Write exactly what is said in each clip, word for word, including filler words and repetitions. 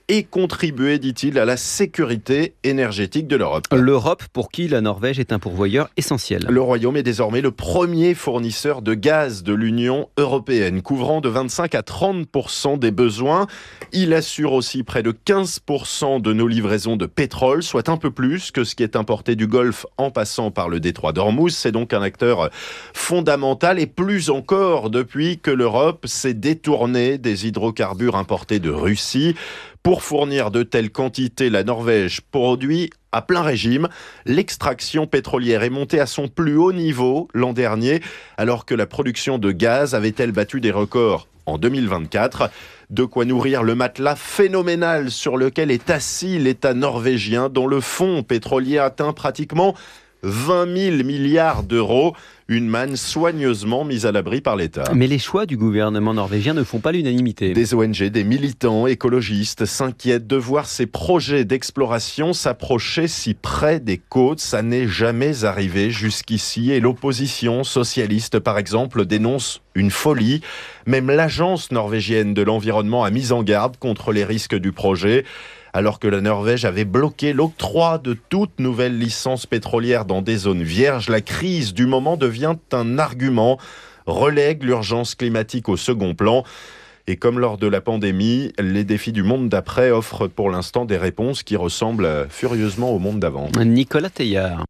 et contribuer, dit-il, à la sécurité énergétique de l'Europe. L'Europe, pour qui la Norvège est un pourvoyeur essentiel. Le Royaume est désormais le premier fournisseur de gaz de l'Union européenne, couvrant de vingt-cinq à trente pour cent des besoins. Il assure aussi près de quinze pour cent de nos livraisons de pétrole, soit un peu plus que ce qui est importé du Golfe en passant par le détroit d'Ormuz. C'est donc un acteur fondamental et plus encore depuis que l'Europe s'est détournée des hydrocarbures importés de Russie. Pour fournir de telles quantités, la Norvège produit à plein régime. L'extraction pétrolière est montée à son plus haut niveau l'an dernier, alors que la production de gaz avait-elle battu des records en deux mille vingt-quatre. De quoi nourrir le matelas phénoménal sur lequel est assis l'État norvégien, dont le fonds pétrolier atteint pratiquement vingt mille milliards d'euros. Une manne soigneusement mise à l'abri par l'État. Mais les choix du gouvernement norvégien ne font pas l'unanimité. Des O N G, des militants écologistes s'inquiètent de voir ces projets d'exploration s'approcher si près des côtes. Ça n'est jamais arrivé jusqu'ici et l'opposition socialiste, par exemple, dénonce une folie. Même l'agence norvégienne de l'environnement a mis en garde contre les risques du projet. Alors que la Norvège avait bloqué l'octroi de toute nouvelle licence pétrolière dans des zones vierges, la crise du moment devient un argument, relègue l'urgence climatique au second plan. Et comme lors de la pandémie, les défis du monde d'après offrent pour l'instant des réponses qui ressemblent furieusement au monde d'avant. Nicolas Teillard.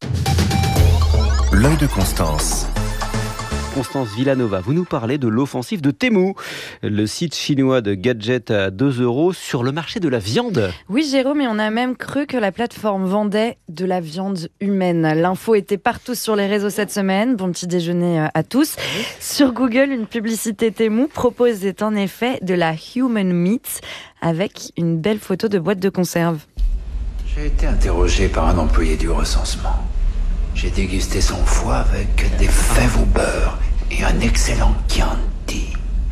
L'œil de Constance. Constance Villanova, vous nous parlez de l'offensive de Temu, le site chinois de gadgets à deux euros sur le marché de la viande. Oui Jérôme, et on a même cru que la plateforme vendait de la viande humaine. L'info était partout sur les réseaux cette semaine. Bon petit déjeuner à tous. Sur Google, une publicité Temu proposait en effet de la human meat avec une belle photo de boîte de conserve. J'ai été interrogé par un employé du recensement. J'ai dégusté son foie avec des fèves au beurre et un excellent Chianti.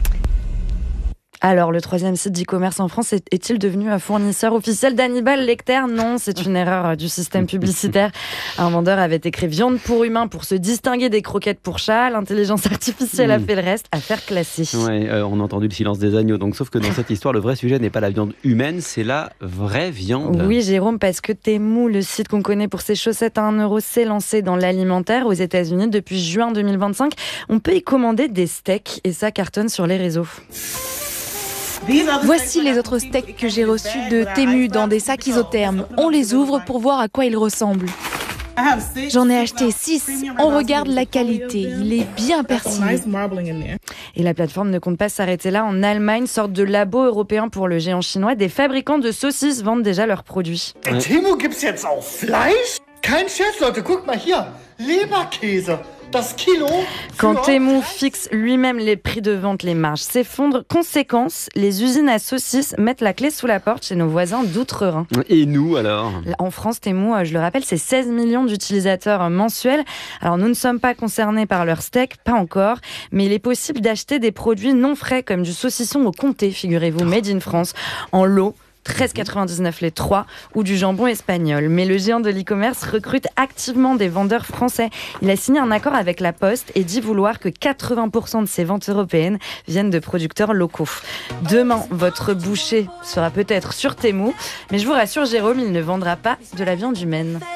Alors, le troisième site d'e-commerce en France est- est-il devenu un fournisseur officiel d'Hannibal Lecter ? Non, c'est une erreur du système publicitaire. Un vendeur avait écrit viande pour humain pour se distinguer des croquettes pour chat. L'intelligence artificielle a fait le reste, affaire classée. Ouais, euh, on a entendu le silence des agneaux, donc sauf que dans cette histoire, le vrai sujet n'est pas la viande humaine, c'est la vraie viande. Oui, Jérôme, parce que Temu, le site qu'on connaît pour ses chaussettes à un euro, s'est lancé dans l'alimentaire aux États-Unis depuis juin deux mille vingt-cinq. On peut y commander des steaks et ça cartonne sur les réseaux. Voici les autres steaks que j'ai reçus de Temu dans des sacs isothermes. On les ouvre pour voir à quoi ils ressemblent. J'en ai acheté six. On regarde la qualité. Il est bien persillé. Et la plateforme ne compte pas s'arrêter là. En Allemagne, sorte de labo européen pour le géant chinois, des fabricants de saucisses vendent déjà leurs produits. Bei Temu gibt's jetzt auch Fleisch? Kein Scherz, Leute, guckt mal hier. Leberkäse. Das Kilo. Quand Temu fixe lui-même les prix de vente, les marges s'effondrent. Conséquence, les usines à saucisses mettent la clé sous la porte chez nos voisins d'outre-Rhin. Et nous alors ? En France, Temu, je le rappelle, c'est seize millions d'utilisateurs mensuels. Alors nous ne sommes pas concernés par leur steak, pas encore, mais il est possible d'acheter des produits non frais comme du saucisson au comté, figurez-vous, made in France, en lot. treize quatre-vingt-dix-neuf les trois ou du jambon espagnol. Mais le géant de l'e-commerce recrute activement des vendeurs français. Il a signé un accord avec la Poste et dit vouloir que quatre-vingts pour cent de ses ventes européennes viennent de producteurs locaux. Demain, votre boucher sera peut-être sur Temu, mais je vous rassure Jérôme, il ne vendra pas de la viande humaine.